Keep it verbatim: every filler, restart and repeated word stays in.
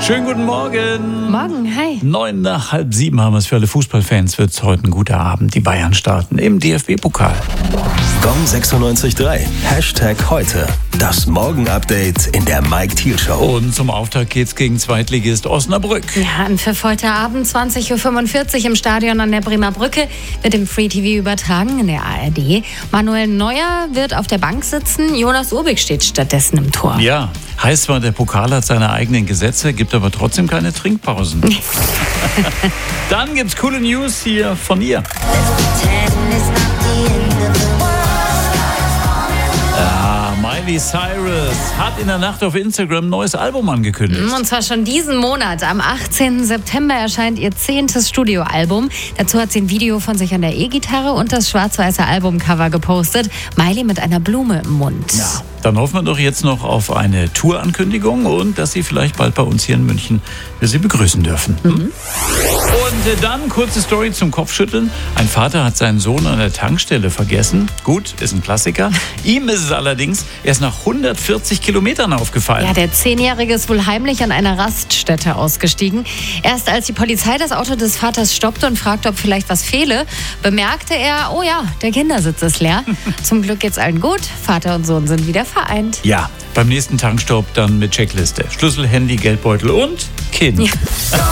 Schönen guten Morgen. Morgen, hi. Neun nach halb sieben haben wir es für alle Fußballfans. Wird es heute ein guter Abend. Die Bayern starten im D F B-Pokal. Gong sechsundneunzig Komma drei. Hashtag heute. Das Morgen-Update in der Mike Thiel Show. Und zum Auftakt geht's gegen Zweitligist Osnabrück. Ja, Anpfiff heute Abend zwanzig Uhr fünfundvierzig im Stadion an der Bremer Brücke wird im Free T V übertragen in der A R D. Manuel Neuer wird auf der Bank sitzen, Jonas Urbig steht stattdessen im Tor. Ja, heißt zwar, der Pokal hat seine eigenen Gesetze, gibt aber trotzdem keine Trinkpausen. Dann gibt's coole News hier von ihr. Ja, Miley Cyrus hat in der Nacht auf Instagram ein neues Album angekündigt. Und zwar schon diesen Monat. Am achtzehnten September erscheint ihr zehntes Studioalbum. Dazu hat sie ein Video von sich an der E-Gitarre und das schwarz-weiße Albumcover gepostet. Miley mit einer Blume im Mund. Ja, dann hoffen wir doch jetzt noch auf eine Tourankündigung und dass sie vielleicht bald bei uns hier in München wir sie begrüßen dürfen. Mhm. Und äh, dann kurze Story zum Kopfschütteln. Ein Vater hat seinen Sohn an der Tankstelle vergessen. Gut, ist ein Klassiker. Ihm ist es allerdings erst nach hundertvierzig Kilometern aufgefallen. Ja, der Zehnjährige ist wohl heimlich an einer Raststätte ausgestiegen. Erst als die Polizei das Auto des Vaters stoppte und fragte, ob vielleicht was fehle, bemerkte er, oh ja, der Kindersitz ist leer. Zum Glück geht's allen gut. Vater und Sohn sind wieder vereint. Ja, beim nächsten Tankstopp dann mit Checkliste. Schlüssel, Handy, Geldbeutel und Kind. Ja.